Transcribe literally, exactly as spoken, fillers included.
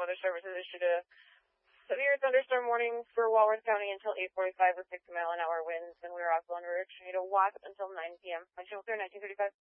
Weather Service has issued a severe thunderstorm warning for Walworth County until eight forty-five with sixty mile an hour winds, and we are also under a tornado watch until nine p.m. My channel clear, nineteen thirty-five.